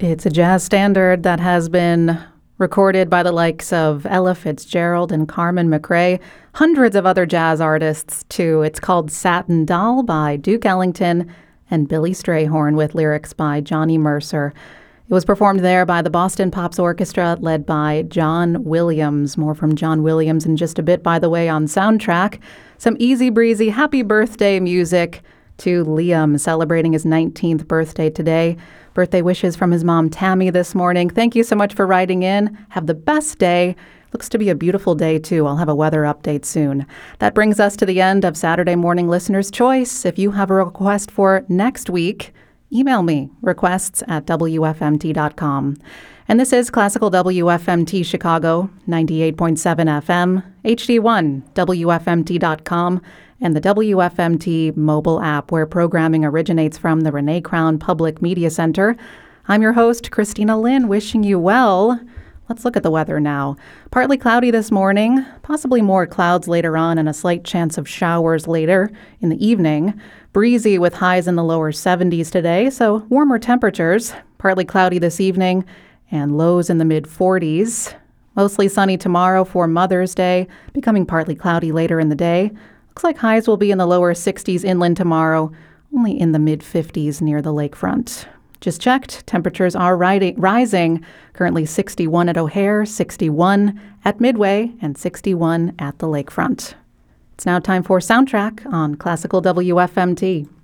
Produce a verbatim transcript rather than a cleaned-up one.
It's a jazz standard that has been recorded by the likes of Ella Fitzgerald and Carmen McRae, hundreds of other jazz artists too. It's called Satin Doll by Duke Ellington and Billy Strayhorn with lyrics by Johnny Mercer. It was performed there by the Boston Pops Orchestra led by John Williams. More from John Williams in just a bit, by the way, on Soundtrack. Some easy breezy happy birthday music to Liam, celebrating his nineteenth birthday today. Birthday wishes from his mom, Tammy, this morning. Thank you so much for writing in. Have the best day. Looks to be a beautiful day, too. I'll have a weather update soon. That brings us to the end of Saturday Morning Listener's Choice. If you have a request for next week, email me, requests at W F M T dot com. And this is Classical W F M T Chicago, ninety-eight point seven F M, H D one, W F M T dot com, and the W F M T mobile app, where programming originates from the Renee Crown Public Media Center. I'm your host, Christina Lynn, wishing you well. Let's look at the weather now. Partly cloudy this morning, possibly more clouds later on, and a slight chance of showers later in the evening. Breezy with highs in the lower seventies today, so warmer temperatures. Partly cloudy this evening and lows in the mid forties. Mostly sunny tomorrow for Mother's Day, becoming partly cloudy later in the day. Looks like highs will be in the lower sixties inland tomorrow, only in the mid fifties near the lakefront. Just checked, temperatures are ri- rising. Currently sixty-one at O'Hare, sixty-one at Midway, and sixty-one at the lakefront. It's now time for Soundtrack on Classical W F M T.